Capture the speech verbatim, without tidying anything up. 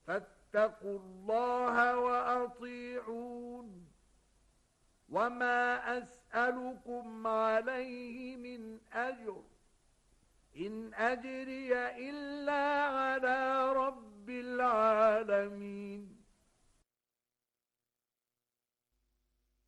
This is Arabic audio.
فاتقوا الله وأطيعون. وما أسألكم عليه من أجر، إن أجري إلا على رب